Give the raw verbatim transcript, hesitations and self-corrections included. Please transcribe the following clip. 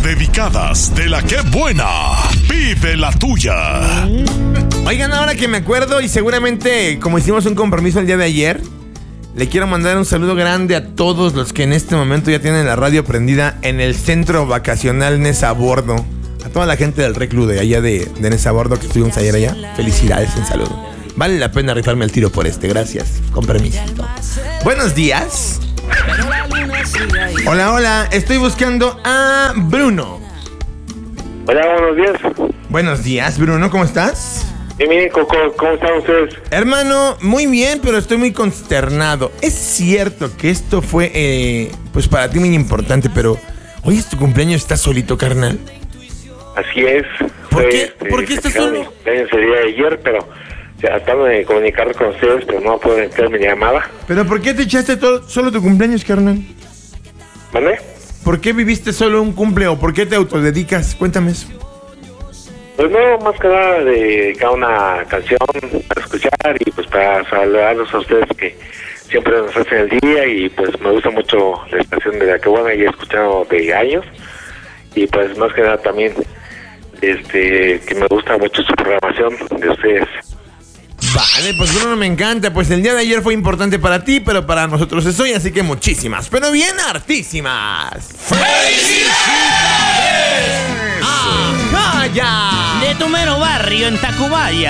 dedicadas de la que buena. Vive la tuya. Oigan, ahora que me acuerdo y seguramente como hicimos un compromiso el día de ayer, le quiero mandar un saludo grande a todos los que en este momento ya tienen la radio prendida en el centro vacacional Nezabordo. A toda la gente del reclu de allá de, de Nezabordo que estuvimos ayer allá. Felicidades, un saludo. Vale la pena rifarme el tiro por este, gracias. Con permiso. Buenos días. Hola, hola, estoy buscando a Bruno. Hola, buenos días. Buenos días, Bruno, ¿cómo estás? Bien, bien, Coco, ¿cómo están ustedes? Hermano, muy bien, pero estoy muy consternado. Es cierto que esto fue, eh, pues para ti muy importante, pero hoy es tu cumpleaños, ¿estás solito, carnal? Así es. ¿Por Fue, qué? Este, ¿Por qué estás solo? Mi cumpleaños el día de ayer, pero tratando de comunicar con ustedes, pero no puedo entrar mi llamada. ¿Pero por qué te echaste todo, solo tu cumpleaños, carnal? ¿Vale? ¿Por qué viviste solo un cumple o por qué te autodedicas? Cuéntame eso. Pues no, más que nada dedicar una canción para escuchar y pues para saludarlos a ustedes que siempre nos hacen el día y pues me gusta mucho la estación de La Que Buena y he escuchado de años y pues más que nada también este que me gusta mucho su programación de ustedes. Vale, pues Bruno, me encanta. Pues el día de ayer fue importante para ti, pero para nosotros es hoy, así que muchísimas, pero bien hartísimas. ¡Felicidades! ¡Ajá, ya! De tu mero barrio en Tacubaya.